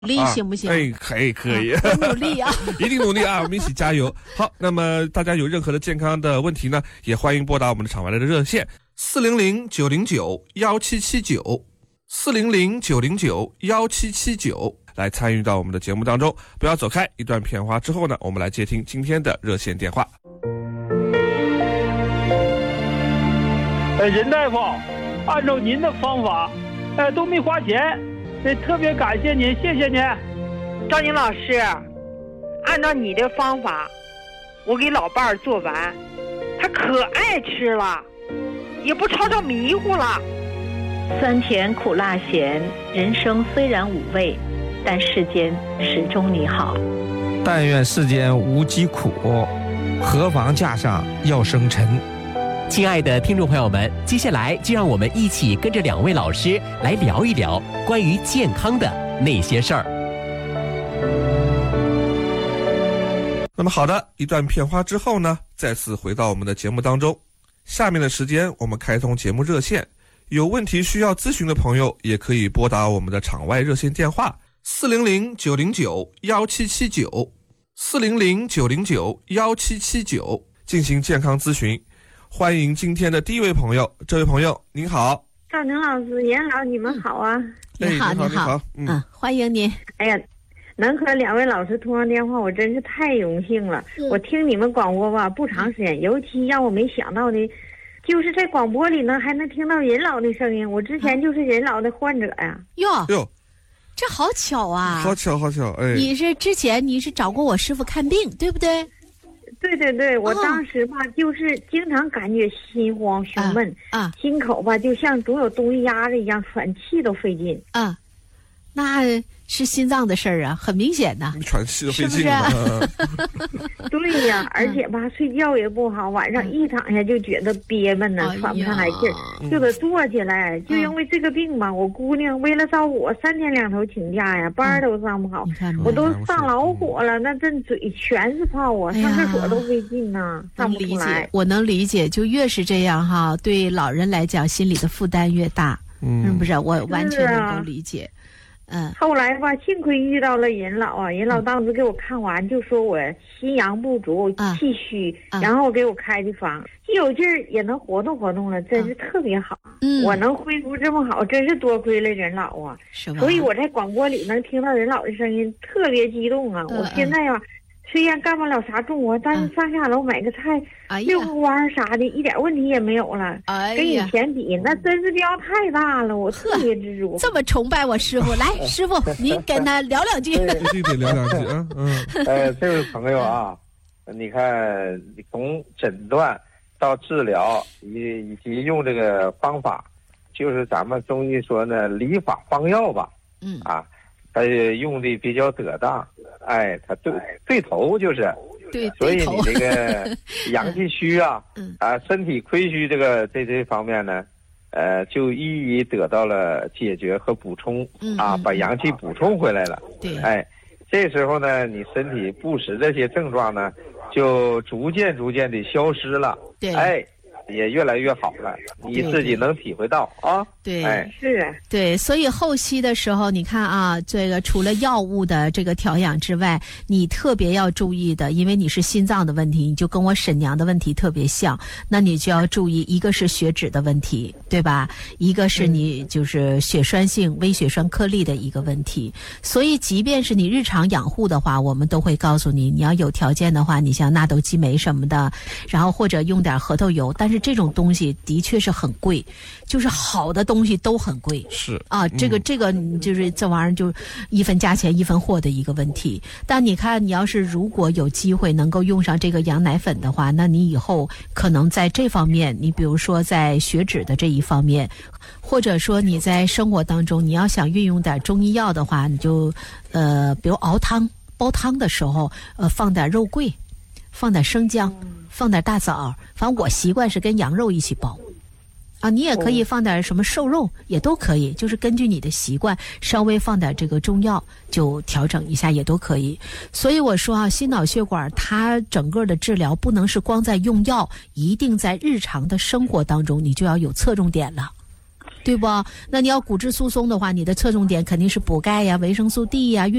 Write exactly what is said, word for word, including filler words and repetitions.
努力行不行？ 哎，可以可以， 啊、努力啊， 一定努力啊！我们一起加油。好，那么大家有任何的健康的问题呢，也欢迎拨打我们的场外来的热线四零零九零九幺七七九四零零九零九幺七七九来参与到我们的节目当中。不要走开，一段片花之后呢，我们来接听今天的热线电话。 呃，任大夫，按照您的方法，呃，都没花钱，呃，特别感谢您，谢谢您。 赵宁老师，按照你的方法，我给老伴儿做完，他可爱吃了，也不吵吵迷糊了。 酸甜苦辣咸，人生虽然五味，但世间始终你好。 但愿世间无疾苦，何妨架上要生尘。 亲爱的听众朋友们，接下来就让我们一起跟着两位老师来聊一聊关于健康的那些事儿。 那么好的，一段片花之后呢，再次回到我们的节目当中。下面的时间我们开通节目热线，有问题需要咨询的朋友也可以拨打我们的场外热线电话四零零九零九幺七七九四零零九零九幺七七九进行健康咨询。欢迎今天的第一位朋友，这位朋友您好。 赵宁老师，严老你们好啊。 你好， 你好， 嗯、啊，欢迎您。 哎呀，能和两位老师通上电话，我真是太荣幸了。我听你们广播吧，不长时间，尤其让我没想到的，就是在广播里呢还能听到任老的声音。我之前就是任老的患者呀。 哟哟， 这好巧啊！ 好巧，好巧，哎。 你是之前你是找过我师傅看病，对不对？ 对对对，我当时吧、哦、就是经常感觉心慌胸闷啊，啊心口吧就像总有东西压着一样，喘气都费劲啊。那是心脏的事儿啊，很明显的， 喘气都费劲了。 对呀，而且吧、嗯、睡觉也不好，晚上一躺下就觉得憋闷呢、嗯，喘不上来劲儿、哎，就得坐起来。就因为这个病嘛，我姑娘为了照顾我，三天两头请假呀，班都上不好， 嗯、 我都上老火了，那这嘴全是泡啊，上厕所都费劲呢、哎，上不出来。 我能理解，就越是这样哈，对老人来讲，心里的负担越大。嗯，是不是？我完全能够理解。嗯， 后来吧，幸亏遇到了任老啊，任老当时给我看完就说我心阳不足、啊、气虚、啊，然后给我开的方，一有劲儿也能活动活动了，真是特别好。嗯，我能恢复这么好，真是多亏了任老啊。 是吧？ 所以我在广播里能听到任老的声音，特别激动啊！我现在啊。虽然干不了啥重活，但是上下楼买个菜、 哎、 遛个弯啥的，一点问题也没有了。 哎、 跟以前比，那真是标太大了，我特别知足。 这么崇拜我师傅，来，师傅您跟他聊两句。 必须得聊两句啊！嗯， 呃，这位朋友啊，你看，从诊断到治疗，以以及用这个方法，就是咱们中医说呢，理法方药吧。 嗯啊。他用的比较得当，哎，他对对头就是， 对， 所以你这个阳气虚啊， 嗯啊，身体亏虚这个这这方面呢，呃，就一一得到了解决和补充， 嗯、 啊，把阳气补充回来了。 对， 哎，这时候呢，你身体不时这些症状呢，就逐渐逐渐的消失了。 对， 哎。也越来越好了，你自己能体会到啊。 对， 哎， 是， 对，所以后期的时候，你看啊，这个除了药物的这个调养之外，你特别要注意的，因为你是心脏的问题，你就跟我婶娘的问题特别像，那你就要注意，一个是血脂的问题，对吧？一个是你就是血栓性微血栓颗粒的一个问题。所以，即便是你日常养护的话，我们都会告诉你，你要有条件的话，你像纳豆激酶什么的，然后或者用点核桃油，但是这种东西的确是很贵，就是好的东西都很贵。 是啊，这个、嗯、这个就是这玩意儿就一分价钱一分货的一个问题。但你看，你要是如果有机会能够用上这个羊奶粉的话，那你以后可能在这方面，你比如说在血脂的这一方面，或者说你在生活当中你要想运用点中医药的话，你就呃，比如熬汤煲汤的时候，呃，放点肉桂，放点生姜。放点大枣，反正我习惯是跟羊肉一起煲，啊，你也可以放点什么瘦肉，也都可以，就是根据你的习惯，稍微放点这个中药，就调整一下也都可以。所以我说啊，心脑血管它整个的治疗不能是光在用药，一定在日常的生活当中，你就要有侧重点了。 对不？那你要骨质疏松的话，你的侧重点肯定是补钙呀、维生素 D 呀、